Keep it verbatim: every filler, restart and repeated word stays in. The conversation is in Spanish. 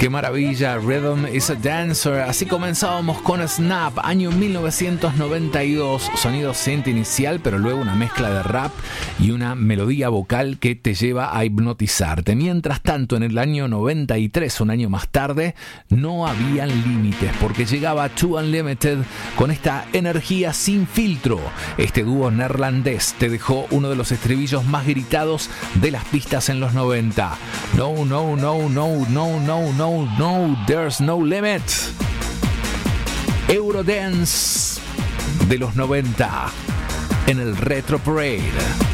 Qué maravilla, Rhythm is a Dancer. Así comenzábamos con Snap, año mil novecientos noventa y dos. Sonido synth inicial, pero luego una mezcla de rap y una melodía vocal que te lleva a hipnotizarte. Mientras tanto, en el año noventa y tres, un año más tarde, no habían límites, porque llegaba Two Unlimited con esta energía sin filtro. Este dúo neerlandés te dejó uno de los estribillos más gritados de las pistas en los noventa. No, no, no, no, no, no, no. No, no, there's no limit. Eurodance de los noventa en el Retro Parade.